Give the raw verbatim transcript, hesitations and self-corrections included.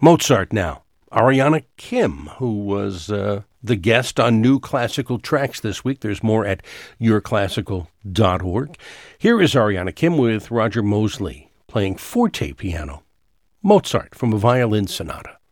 Mozart now. Ariana Kim, who was uh, the guest on New Classical Tracks this week. There's more at your classical dot org. Here is Ariana Kim with Roger Mosley playing forte piano. Mozart from a violin sonata.